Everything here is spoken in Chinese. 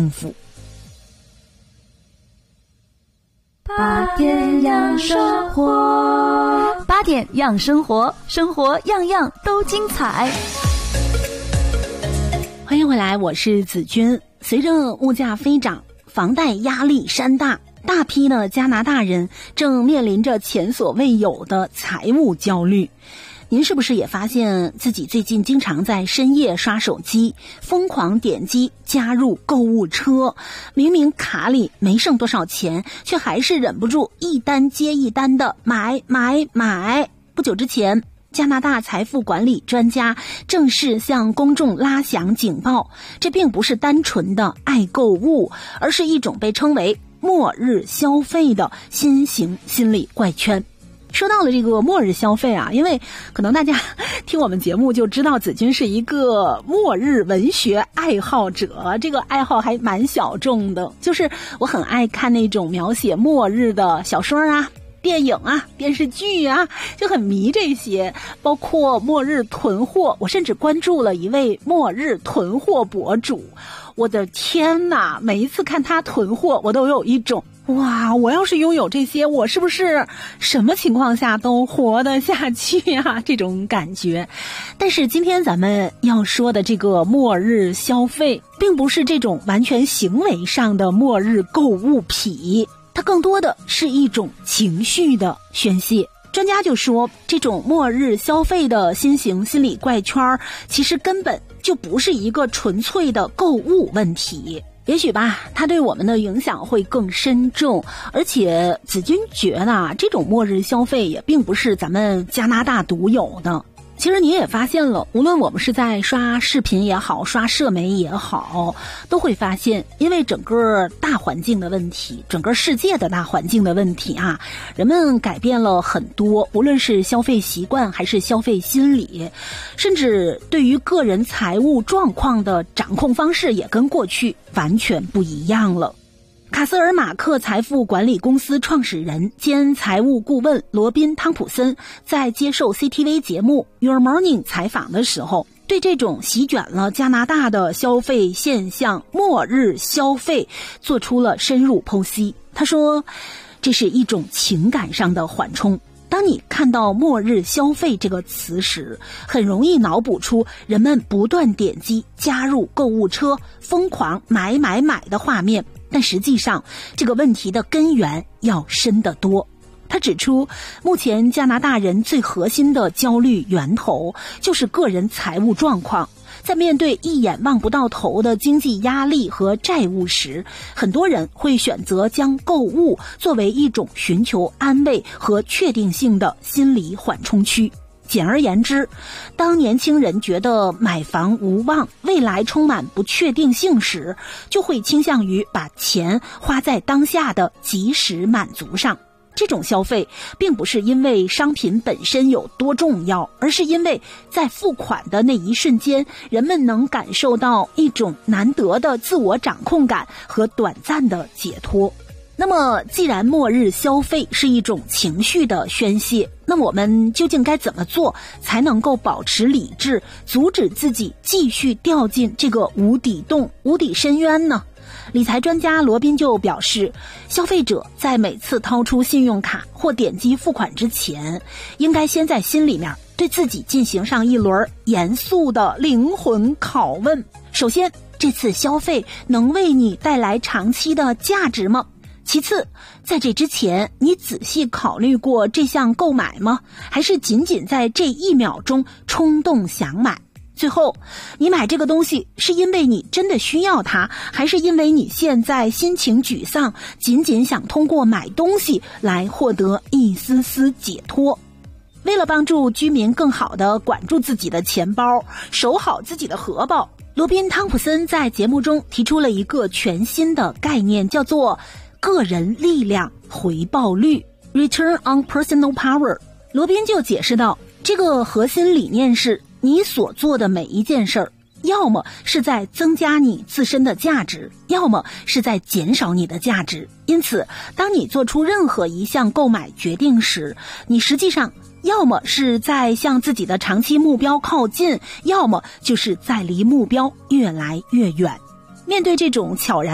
幸福。 8点养生活，8点养生活，生活样样都精彩。 欢迎回来，我是子君。随着物价飞涨，房贷压力山大，大批的加拿大人正面临着前所未有的财务焦虑。您是不是也发现自己最近经常在深夜刷手机，疯狂点击加入购物车，明明卡里没剩多少钱，却还是忍不住一单接一单的买。不久之前，加拿大财富管理专家正式向公众拉响警报，这并不是单纯的爱购物，而是一种被称为末日消费的新型心理怪圈。说到了这个末日消费啊，因为可能大家听我们节目就知道子君是一个末日文学爱好者，这个爱好还蛮小众的，就是我很爱看那种描写末日的小说啊、电影啊、电视剧啊，就很迷这些，包括末日囤货，我甚至关注了一位末日囤货博主。我的天哪，每一次看他囤货，我都有一种哇，我要是拥有这些，我是不是什么情况下都活得下去啊？这种感觉。但是今天咱们要说的这个末日消费，并不是这种完全行为上的末日购物癖，它更多的是一种情绪的宣泄。专家就说，这种末日消费的新型心理怪圈，其实根本就不是一个纯粹的购物问题。也许吧，它对我们的影响会更深重，而且子君觉得这种末日消费也并不是咱们加拿大独有的。其实你也发现了，无论我们是在刷视频也好，刷社媒也好，都会发现，因为整个大环境的问题，整个世界的大环境的问题啊，人们改变了很多，无论是消费习惯还是消费心理，甚至对于个人财务状况的掌控方式也跟过去完全不一样了。卡斯尔马克财富管理公司创始人兼财务顾问罗宾·汤普森在接受 CTV 节目 Your Morning 采访的时候，对这种席卷了加拿大的消费现象末日消费做出了深入剖析。他说，这是一种情感上的缓冲。当你看到末日消费这个词时，很容易脑补出人们不断点击加入购物车，疯狂买的画面，但实际上这个问题的根源要深得多。他指出，目前加拿大人最核心的焦虑源头就是个人财务状况。在面对一眼望不到头的经济压力和债务时，很多人会选择将购物作为一种寻求安慰和确定性的心理缓冲区。简而言之，当年轻人觉得买房无望，未来充满不确定性时，就会倾向于把钱花在当下的及时满足上。这种消费并不是因为商品本身有多重要，而是因为在付款的那一瞬间，人们能感受到一种难得的自我掌控感和短暂的解脱。那么既然末日消费是一种情绪的宣泄，那么我们究竟该怎么做才能够保持理智，阻止自己继续掉进这个无底洞、无底深渊呢？理财专家罗宾就表示，消费者在每次掏出信用卡或点击付款之前，应该先在心里面对自己进行上一轮严肃的灵魂拷问。首先，这次消费能为你带来长期的价值吗？其次，在这之前，你仔细考虑过这项购买吗？还是仅仅在这一秒钟冲动想买？最后，你买这个东西是因为你真的需要它，还是因为你现在心情沮丧，仅仅想通过买东西来获得一丝丝解脱？为了帮助居民更好地管住自己的钱包，守好自己的荷包，罗宾·汤普森在节目中提出了一个全新的概念，叫做个人力量回报率 Return on Personal Power。 罗宾就解释到，这个核心理念是，你所做的每一件事儿，要么是在增加你自身的价值，要么是在减少你的价值。因此，当你做出任何一项购买决定时，你实际上要么是在向自己的长期目标靠近，要么就是在离目标越来越远。面对这种悄然